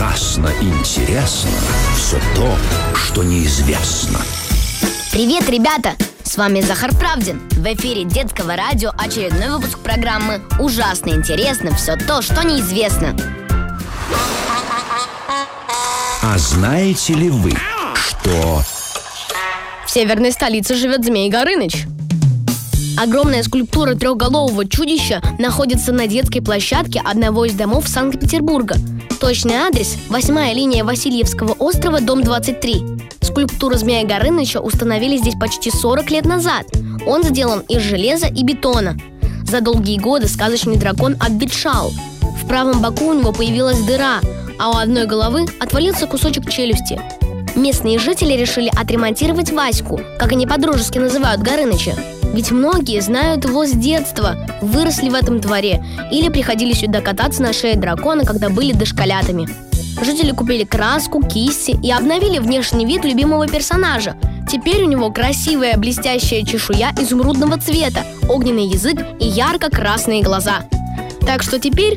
ужасно интересно все то, что неизвестно. Привет, ребята! С вами Захар Правдин. В эфире детского радио очередной выпуск программы «Ужасно интересно все то, что неизвестно». А знаете ли вы, что... В северной столице живет Змей Горыныч. Огромная скульптура трехголового чудища находится на детской площадке одного из домов Санкт-Петербурга. Точный адрес – 8-я линия Васильевского острова, дом 23. Скульптуру Змея Горыныча установили здесь почти 40 лет назад. Он сделан из железа и бетона. За долгие годы сказочный дракон обветшал. В правом боку у него появилась дыра, а у одной головы отвалился кусочек челюсти. Местные жители решили отремонтировать Ваську, как они по-дружески называют Горыныча. Ведь многие знают его с детства, выросли в этом дворе или приходили сюда кататься на шее дракона, когда были дошколятами. Жители купили краску, кисти и обновили внешний вид любимого персонажа. Теперь у него красивая блестящая чешуя изумрудного цвета, огненный язык и ярко-красные глаза. Так что теперь